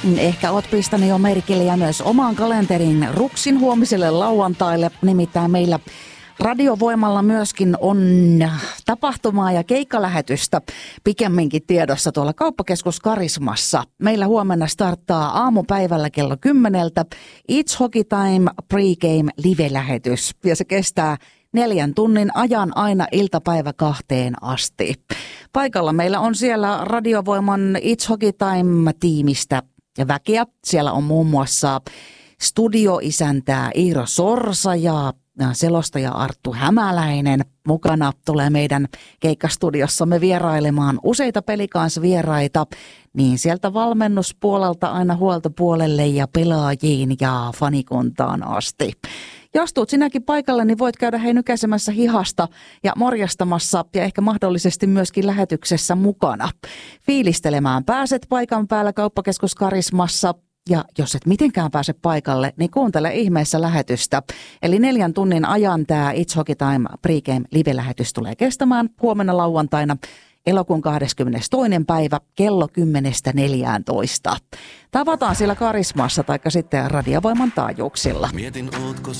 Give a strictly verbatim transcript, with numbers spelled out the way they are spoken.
Ehkä oot pistänyt jo merkille ja myös omaan kalenterin ruksin huomiselle lauantaille. Nimittäin meillä Radiovoimalla myöskin on tapahtumaa ja keikkalähetystä pikemminkin tiedossa tuolla Kauppakeskus Karismassa. Meillä huomenna starttaa aamupäivällä kello kymmeneltä It's Hockey Time Pre-Game live-lähetys ja se kestää neljän tunnin ajan aina iltapäivä kahteen asti. Paikalla meillä on siellä Radiovoiman It's Hockey Time-tiimistä väkeä. Siellä on muun muassa studioisäntää Iiro Sorsa ja selostaja Arttu Hämäläinen. Mukana tulee meidän keikkastudiossamme vierailemaan useita pelikansvieraita, niin sieltä valmennuspuolelta aina huoltopuolelle ja pelaajiin ja fanikuntaan asti. Jos tuut sinäkin paikalle, niin voit käydä hei nykäisemässä hihasta ja morjastamassa ja ehkä mahdollisesti myöskin lähetyksessä mukana. Fiilistelemään pääset paikan päällä Kauppakeskus Karismassa. Ja jos et mitenkään pääse paikalle, niin kuuntele ihmeessä lähetystä. Eli neljän tunnin ajan tämä It's Hockey Time Pre-Game live-lähetys tulee kestämään huomenna lauantaina elokuun kahdeskymmenestoinen päivä kello kymmenestä neljääntoista. Tavataan siellä Karismassa taikka sitten Radiovoiman taajuuksilla. Mietin,